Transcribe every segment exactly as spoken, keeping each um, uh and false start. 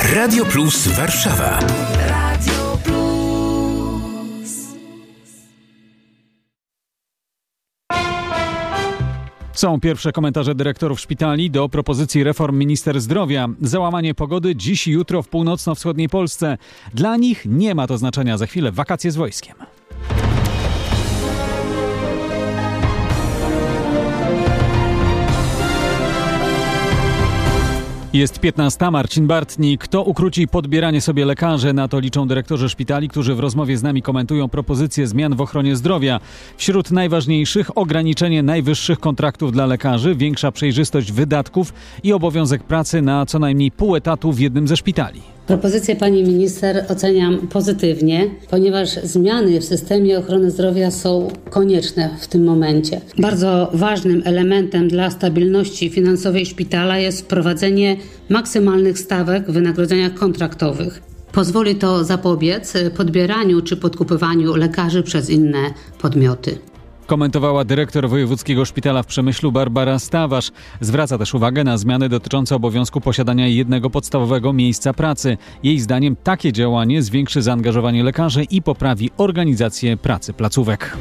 Radio Plus Warszawa. Radio Plus. Są pierwsze komentarze dyrektorów szpitali do propozycji reform minister zdrowia. Załamanie pogody dziś i jutro w północno-wschodniej Polsce. Dla nich nie ma to znaczenia. Za chwilę wakacje z wojskiem. Jest piętnasta, Marcin Bartnik. Kto ukróci podbieranie sobie lekarzy? Na to liczą dyrektorzy szpitali, którzy w rozmowie z nami komentują propozycje zmian w ochronie zdrowia. Wśród najważniejszych ograniczenie najwyższych kontraktów dla lekarzy, większa przejrzystość wydatków i obowiązek pracy na co najmniej pół etatu w jednym ze szpitali. Propozycję pani minister oceniam pozytywnie, ponieważ zmiany w systemie ochrony zdrowia są konieczne w tym momencie. Bardzo ważnym elementem dla stabilności finansowej szpitala jest wprowadzenie maksymalnych stawek w wynagrodzeniach kontraktowych. Pozwoli to zapobiec podbieraniu czy podkupywaniu lekarzy przez inne podmioty. Komentowała dyrektor Wojewódzkiego Szpitala w Przemyślu Barbara Stawarz. Zwraca też uwagę na zmiany dotyczące obowiązku posiadania jednego podstawowego miejsca pracy. Jej zdaniem takie działanie zwiększy zaangażowanie lekarzy i poprawi organizację pracy placówek.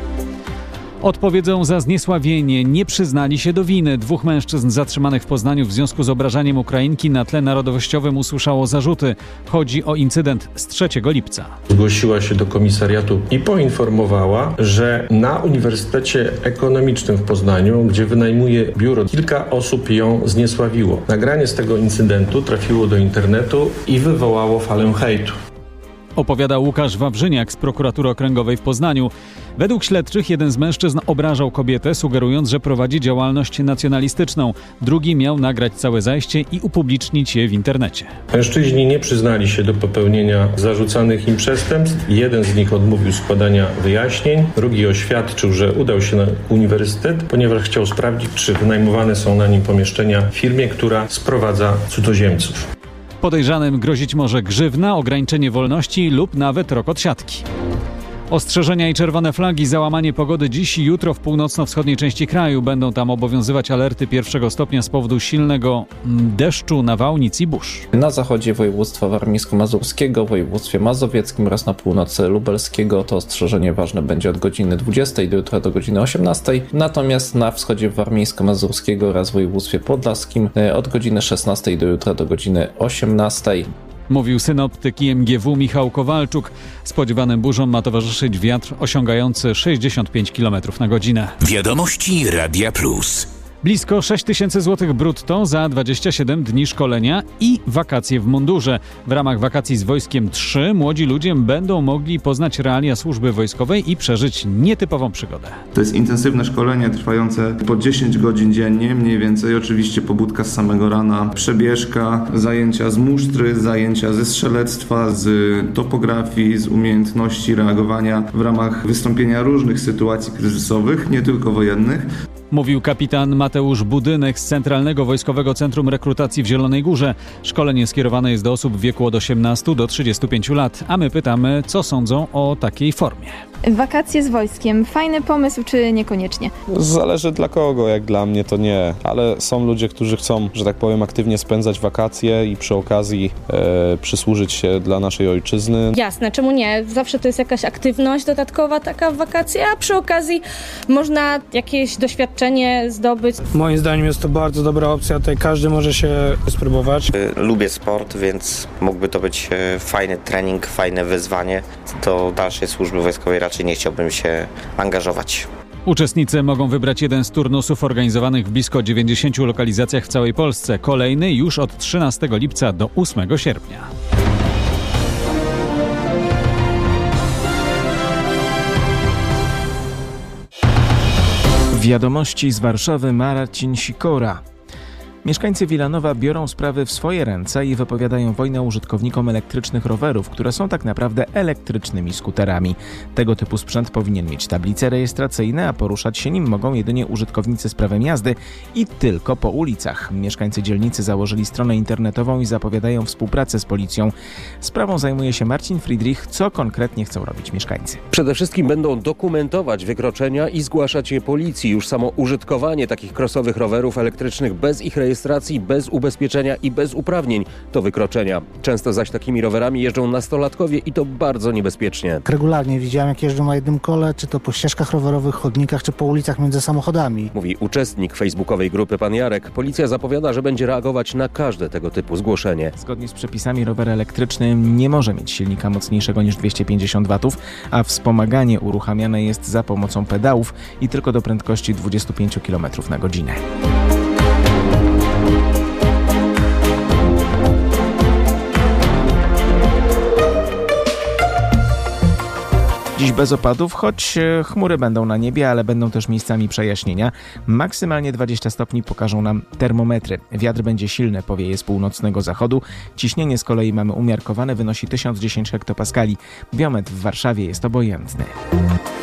Odpowiedzą za zniesławienie. Nie przyznali się do winy. Dwóch mężczyzn zatrzymanych w Poznaniu w związku z obrażaniem Ukrainki na tle narodowościowym usłyszało zarzuty. Chodzi o incydent z trzeciego lipca. Zgłosiła się do komisariatu i poinformowała, że na Uniwersytecie Ekonomicznym w Poznaniu, gdzie wynajmuje biuro, kilka osób ją zniesławiło. Nagranie z tego incydentu trafiło do internetu i wywołało falę hejtu. Opowiada Łukasz Wawrzyniak z Prokuratury Okręgowej w Poznaniu. Według śledczych jeden z mężczyzn obrażał kobietę, sugerując, że prowadzi działalność nacjonalistyczną. Drugi miał nagrać całe zajście i upublicznić je w internecie. Mężczyźni nie przyznali się do popełnienia zarzucanych im przestępstw. Jeden z nich odmówił składania wyjaśnień, drugi oświadczył, że udał się na uniwersytet, ponieważ chciał sprawdzić, czy wynajmowane są na nim pomieszczenia w firmie, która sprowadza cudzoziemców. Podejrzanym grozić może grzywna, ograniczenie wolności lub nawet rok odsiadki. Ostrzeżenia i czerwone flagi, załamanie pogody dziś i jutro w północno-wschodniej części kraju. Będą tam obowiązywać alerty pierwszego stopnia z powodu silnego deszczu, nawałnic i burz. Na zachodzie województwa warmińsko-mazurskiego, województwie mazowieckim oraz na północy lubelskiego to ostrzeżenie ważne będzie od godziny dwudziestej do jutra do godziny osiemnastej. Natomiast na wschodzie warmińsko-mazurskiego oraz w województwie podlaskim od godziny szesnastej do jutra do godziny osiemnastej. Mówił synoptyk I M G W Michał Kowalczuk. Spodziewanym burzom ma towarzyszyć wiatr osiągający sześćdziesiąt pięć kilometrów na godzinę. Wiadomości Radia Plus. Blisko sześć tysięcy złotych brutto za dwadzieścia siedem dni szkolenia i wakacje w mundurze. W ramach wakacji z wojskiem trzy młodzi ludzie będą mogli poznać realia służby wojskowej i przeżyć nietypową przygodę. To jest intensywne szkolenie trwające po dziesięć godzin dziennie, mniej więcej. Oczywiście pobudka z samego rana, przebieżka, zajęcia z musztry, zajęcia ze strzelectwa, z topografii, z umiejętności reagowania w ramach wystąpienia różnych sytuacji kryzysowych, nie tylko wojennych. Mówił kapitan Mateusz Budynek z Centralnego Wojskowego Centrum Rekrutacji w Zielonej Górze. Szkolenie skierowane jest do osób w wieku od osiemnastu do trzydziestu pięciu lat, a my pytamy, co sądzą o takiej formie. Wakacje z wojskiem. Fajny pomysł, czy niekoniecznie? Zależy dla kogo, jak dla mnie to nie. Ale są ludzie, którzy chcą, że tak powiem, aktywnie spędzać wakacje i przy okazji e, przysłużyć się dla naszej ojczyzny. Jasne, czemu nie? Zawsze to jest jakaś aktywność dodatkowa taka w wakacje, a przy okazji można jakieś doświadczenie zdobyć. Moim zdaniem jest to bardzo dobra opcja, tutaj każdy może się spróbować. Lubię sport, więc mógłby to być fajny trening, fajne wyzwanie. Do dalszej służby wojskowej raczej nie chciałbym się angażować. Uczestnicy mogą wybrać jeden z turnusów organizowanych w blisko dziewięćdziesięciu lokalizacjach w całej Polsce. Kolejny już od trzynastego lipca do ósmego sierpnia. Wiadomości z Warszawy, Marcin Sikora. Mieszkańcy Wilanowa biorą sprawy w swoje ręce i wypowiadają wojnę użytkownikom elektrycznych rowerów, które są tak naprawdę elektrycznymi skuterami. Tego typu sprzęt powinien mieć tablice rejestracyjne, a poruszać się nim mogą jedynie użytkownicy z prawem jazdy i tylko po ulicach. Mieszkańcy dzielnicy założyli stronę internetową i zapowiadają współpracę z policją. Sprawą zajmuje się Marcin Friedrich. Co konkretnie chcą robić mieszkańcy? Przede wszystkim będą dokumentować wykroczenia i zgłaszać je policji. Już samo użytkowanie takich crossowych rowerów elektrycznych bez ich rejestracji rejestracji, bez ubezpieczenia i bez uprawnień to wykroczenia. Często zaś takimi rowerami jeżdżą nastolatkowie i to bardzo niebezpiecznie. Regularnie widziałem, jak jeżdżą na jednym kole, czy to po ścieżkach rowerowych, chodnikach, czy po ulicach między samochodami. Mówi uczestnik facebookowej grupy Pan Jarek. Policja zapowiada, że będzie reagować na każde tego typu zgłoszenie. Zgodnie z przepisami rower elektryczny nie może mieć silnika mocniejszego niż dwieście pięćdziesiąt watów, a wspomaganie uruchamiane jest za pomocą pedałów i tylko do prędkości dwadzieścia pięć kilometrów na godzinę. Dziś bez opadów, choć chmury będą na niebie, ale będą też miejscami przejaśnienia. Maksymalnie dwadzieścia stopni pokażą nam termometry. Wiatr będzie silny, powieje z północnego zachodu. Ciśnienie z kolei mamy umiarkowane, wynosi tysiąc dziesięć hektopaskali. Biometr w Warszawie jest obojętny.